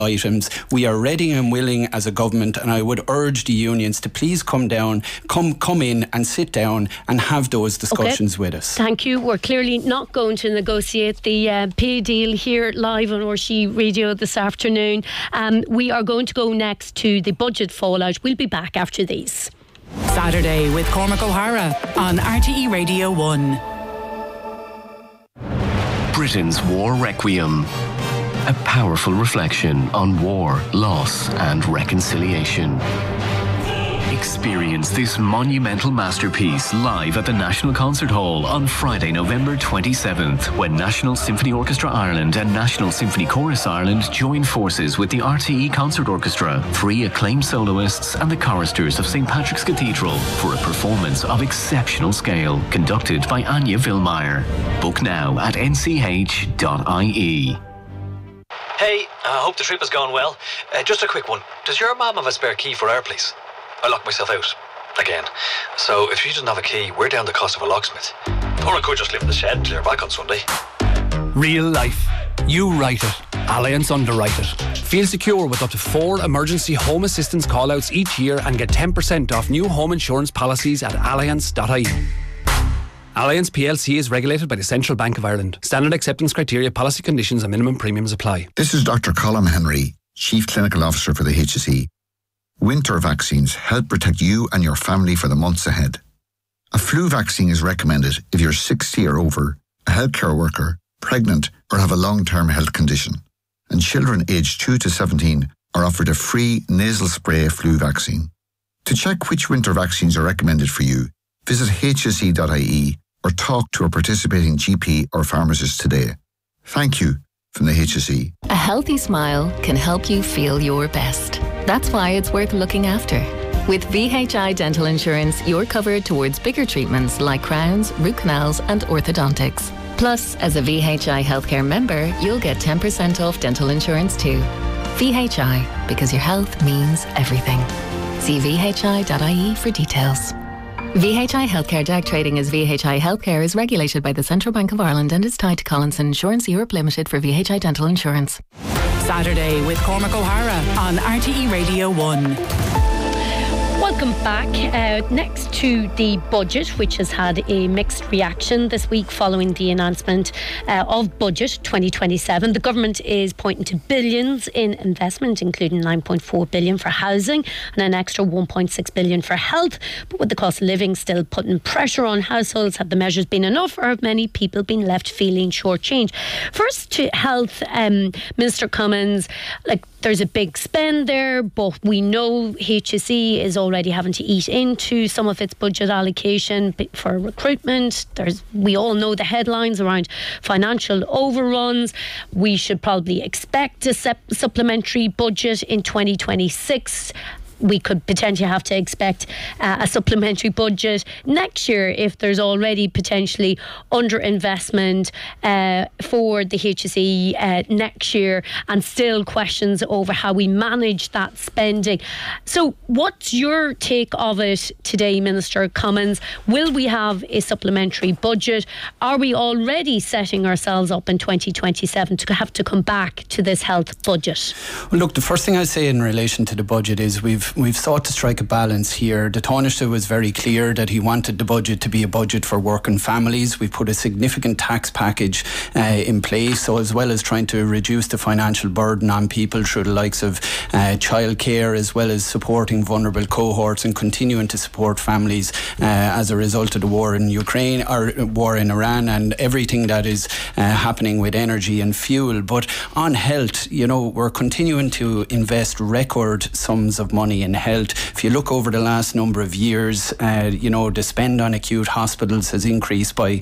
items. We are ready and willing as a government, and I would urge the unions to please come in and sit down and have those discussions with us. Thank you. We're clearly not going to negotiate the pay deal here live on RTE Radio this afternoon. We are going to go next to the budget fallout. We'll be back after these. Saturday with Cormac O'Hara on RTE Radio 1. Britain's War Requiem. A powerful reflection on war, loss and reconciliation. Experience this monumental masterpiece live at the National Concert Hall on Friday, November 27th, when National Symphony Orchestra Ireland and National Symphony Chorus Ireland join forces with the RTE Concert Orchestra, 3 acclaimed soloists and the choristers of St. Patrick's Cathedral for a performance of exceptional scale, conducted by Anya Vilmeyer. Book now at nch.ie. Hey, I hope the trip has gone well. Just a quick one. Does your mum have a spare key for our place? I locked myself out. Again. So if she doesn't have a key, we're down the cost of a locksmith. Or I could just live in the shed and clear back on Sunday. Real life. You write it. Allianz underwrite it. Feel secure with up to 4 emergency home assistance call-outs each year and get 10% off new home insurance policies at allianz.ie. Allianz PLC is regulated by the Central Bank of Ireland. Standard acceptance criteria, policy conditions and minimum premiums apply. This is Dr. Colm Henry, Chief Clinical Officer for the HSE. Winter vaccines help protect you and your family for the months ahead. A flu vaccine is recommended if you're 60 or over, a healthcare worker, pregnant or have a long-term health condition. And children aged 2 to 17 are offered a free nasal spray flu vaccine. To check which winter vaccines are recommended for you, visit hse.ie or talk to a participating GP or pharmacist today. Thank you from the HSE. A healthy smile can help you feel your best. That's why it's worth looking after. With VHI Dental Insurance, you're covered towards bigger treatments like crowns, root canals and orthodontics. Plus, as a VHI healthcare member, you'll get 10% off dental insurance too. VHI, because your health means everything. See vhi.ie for details. VHI Healthcare DAG trading as VHI Healthcare is regulated by the Central Bank of Ireland and is tied to Collinson Insurance Europe Limited for VHI Dental Insurance. Saturday with Cormac O'Hara on RTE Radio 1. Welcome back. Next to the budget, which has had a mixed reaction this week following the announcement of Budget 2027. The government is pointing to billions in investment, including 9.4 billion for housing and an extra 1.6 billion for health. But with the cost of living still putting pressure on households, have the measures been enough, or have many people been left feeling shortchanged? First to health, Minister Cummins, there's a big spend there, but we know HSE is already having to eat into some of its budget allocation for recruitment. We all know the headlines around financial overruns. We should probably expect a supplementary budget in 2026. We could potentially have to expect a supplementary budget next year if there's already potentially underinvestment for the HSE next year, and still questions over how we manage that spending. So what's your take of it today, Minister Cummins? Will we have a supplementary budget? Are we already setting ourselves up in 2027 to have to come back to this health budget? Well, look, the first thing I say in relation to the budget is we've sought to strike a balance here. The Taoiseach was very clear that he wanted the budget to be a budget for working families. We've put a significant tax package in place, so as well as trying to reduce the financial burden on people through the likes of childcare, as well as supporting vulnerable cohorts and continuing to support families as a result of the war in Ukraine or war in Iran and everything that is happening with energy and fuel. But on health, we're continuing to invest record sums of money in health. If you look over the last number of years, the spend on acute hospitals has increased by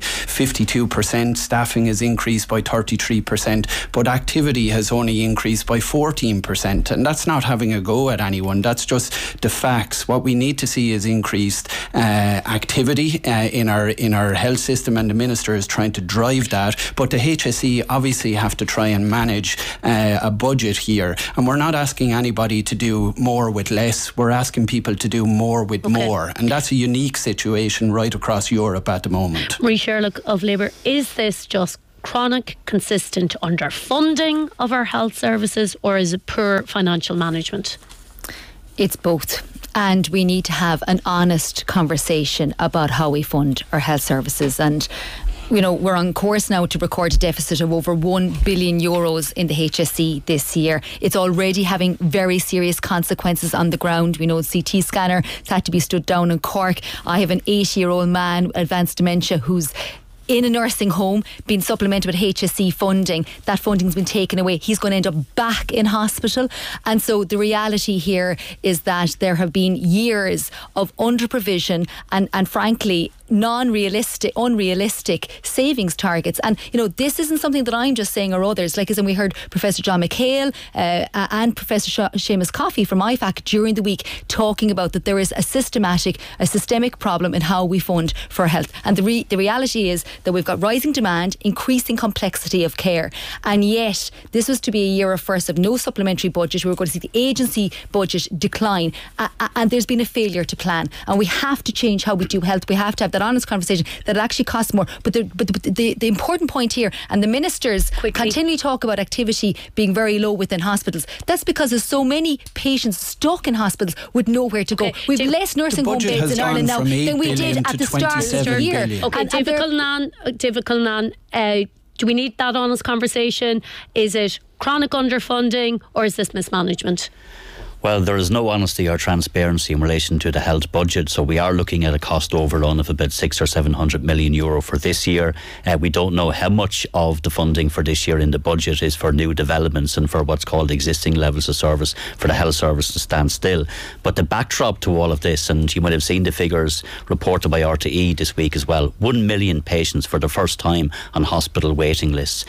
52%, staffing has increased by 33%, but activity has only increased by 14%. And that's not having a go at anyone, that's just the facts. What we need to see is increased activity in our health system, and the Minister is trying to drive that. But the HSE obviously have to try and manage a budget here. And we're not asking anybody to do more with less. We're asking people to do more with more. And that's a unique situation right across Europe at the moment. Marie Sherlock of Labour, is this just chronic, consistent underfunding of our health services, or is it poor financial management? It's both. And we need to have an honest conversation about how we fund our health services. And we're on course now to record a deficit of over €1 billion in the HSE this year. It's already having very serious consequences on the ground. We know the CT scanner has had to be stood down in Cork. I have an 80-year-old man, advanced dementia, who's in a nursing home, being supplemented with HSE funding. That funding's been taken away. He's going to end up back in hospital. And so the reality here is that there have been years of under-provision and frankly, unrealistic savings targets. And this isn't something that I'm just saying or others. Like, as we heard Professor John McHale and Professor Seamus Coffey from IFAC during the week talking about that there is a systemic problem in how we fund for health. And the reality is that we've got rising demand, increasing complexity of care, and yet this was to be a year of first of no supplementary budget. We were going to see the agency budget decline, and there's been a failure to plan. And we have to change how we do health. We have to have that honest conversation that it actually costs more. But the important point here, and the ministers continually talk about activity being very low within hospitals. That's because there's so many patients stuck in hospitals with nowhere to go. We've less nursing home beds in Ireland now than we did at the start of the year. Okay, David Cullinan, do we need that honest conversation? Is it chronic underfunding or is this mismanagement? Well, there is no honesty or transparency in relation to the health budget, so we are looking at a cost overrun of about €600 or €700 million for this year. We don't know how much of the funding for this year in the budget is for new developments and for what's called existing levels of service for the health service to stand still. But the backdrop to all of this, and you might have seen the figures reported by RTE this week as well, 1 million patients for the first time on hospital waiting lists,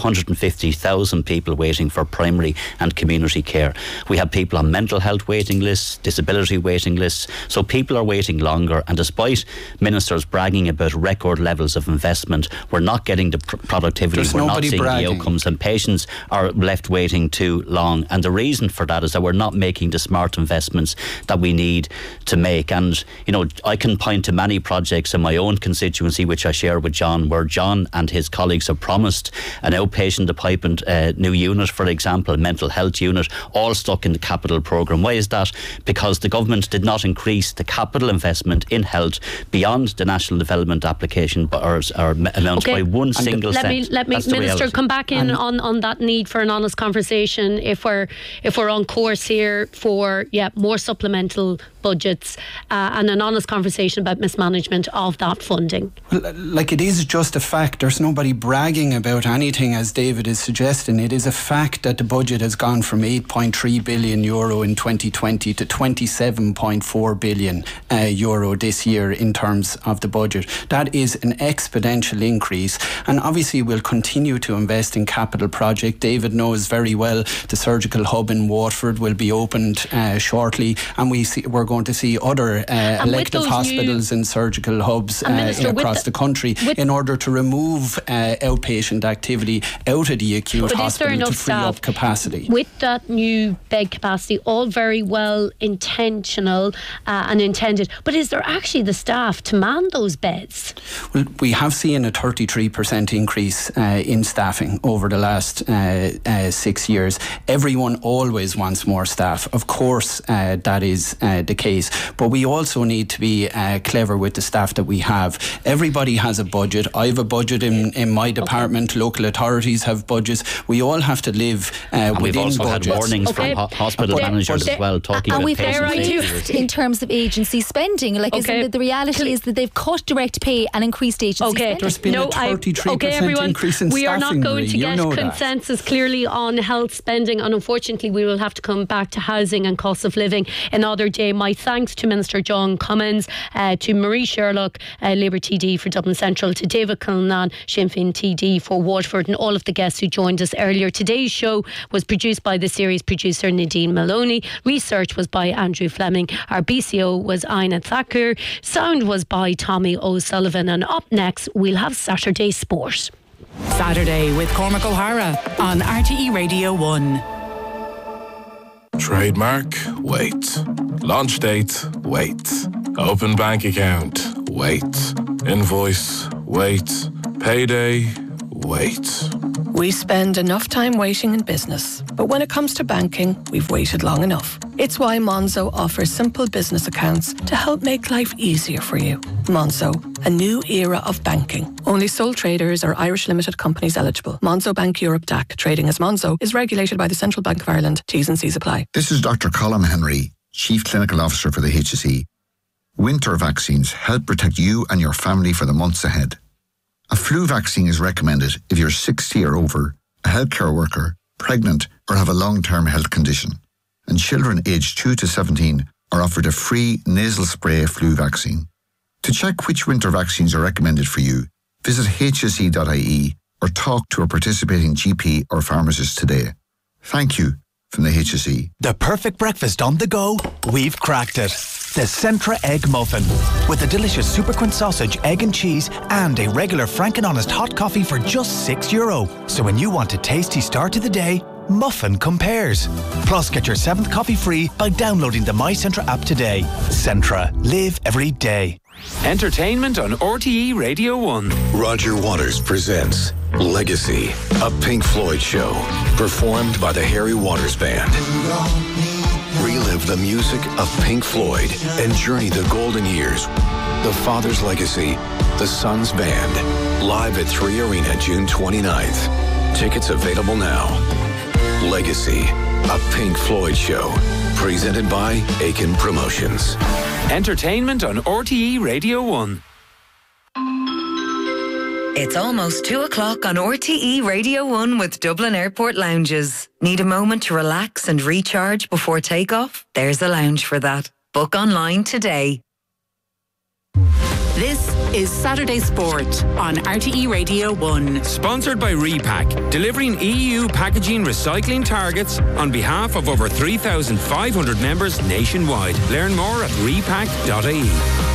250,000 people waiting for primary and community care. We have people on mental health waiting lists, disability waiting lists. So people are waiting longer, and despite ministers bragging about record levels of investment, we're not getting the productivity, we're not seeing the outcomes, and patients are left waiting too long. And the reason for that is that we're not making the smart investments that we need to make. And I can point to many projects in my own constituency which I share with John, where John and his colleagues have promised an outpatient department, new unit, for example, a mental health unit, all stuck in the capital programme. Why is that? Because the government did not increase the capital investment in health beyond the National Development Application or amounts by one single cent. Let me Minister, come back in on that need for an honest conversation if we're on course here for more supplemental budgets and an honest conversation about mismanagement of that funding. Well, like, it is just a fact. There's nobody bragging about anything, as David is suggesting. It is a fact that the budget has gone from €8.3 billion in 2020 to €27.4 billion this year in terms of the budget. That is an exponential increase, and obviously we'll continue to invest in capital projects. David knows very well the surgical hub in Waterford will be opened shortly, and we're going to see other elective hospitals and surgical hubs across the country in order to remove outpatient activity out of the acute hospital to free up capacity. With that new bed capacity, all very well intentional and intended, but is there actually the staff to man those beds? Well, we have seen a 33% increase in staffing over the last 6 years. Everyone always wants more staff. Of course, that is the case, but we also need to be clever with the staff that we have. Everybody has a budget. I have a budget in my department. Local authorities have budgets. We all have to live within we've also budgets. had warnings from hospital managers as well, talking about patient in terms of agency spending. The reality is that they've cut direct pay and increased agency spending. There's been a 33% increase in staffing. We are not going to get consensus clearly on health spending, and unfortunately we will have to come back to housing and cost of living another day. My thanks to Minister John Cummins, to Marie Sherlock, Labour TD for Dublin Central, to David Cullinan, Sinn Féin TD for Waterford, and all of the guests who joined us earlier. Today's show was produced by the series producer Nadine Maloney. Research was by Andrew Fleming. Our BCO was Aina Thakur. Sound was by Tommy O'Sullivan. And up next, we'll have Saturday Sport. Saturday with Cormac O'Hara on RTE Radio 1. Trademark, wait. Launch date, wait. Open bank account, wait. Invoice, wait. Payday, wait. We spend enough time waiting in business, but when it comes to banking, we've waited long enough. It's why Monzo offers simple business accounts to help make life easier for you. Monzo, a new era of banking. Only sole traders or Irish limited companies eligible. Monzo Bank Europe DAC, trading as Monzo, is regulated by the Central Bank of Ireland. T's and C's apply. This is Dr. Colm Henry, Chief Clinical Officer for the HSE. Winter vaccines help protect you and your family for the months ahead. A flu vaccine is recommended if you're 60 or over, a healthcare worker, pregnant, or have a long-term health condition. And children aged 2 to 17 are offered a free nasal spray flu vaccine. To check which winter vaccines are recommended for you, visit hse.ie or talk to a participating GP or pharmacist today. Thank you from the HSE. The perfect breakfast on the go, we've cracked it. The Centra Egg Muffin. With a delicious Superquint sausage, egg and cheese, and a regular Frank and Honest hot coffee for just €6. So when you want a tasty start to the day, Muffin compares. Plus, get your 7th coffee free by downloading the My Centra app today. Centra. Live every day. Entertainment on RTE Radio 1. Roger Waters presents Legacy, a Pink Floyd show, performed by the Harry Waters Band. Relive the music of Pink Floyd and journey the golden years. The Father's Legacy, the Son's Band, live at 3 Arena, June 29th. Tickets available now. Legacy, a Pink Floyd show, presented by Aiken Promotions. Entertainment on RTE Radio 1. It's almost 2 o'clock on RTE Radio 1 with Dublin Airport Lounges. Need a moment to relax and recharge before takeoff? There's a lounge for that. Book online today. This is Saturday Sport on RTE Radio 1. Sponsored by Repack, delivering EU packaging recycling targets on behalf of over 3,500 members nationwide. Learn more at repack.ie.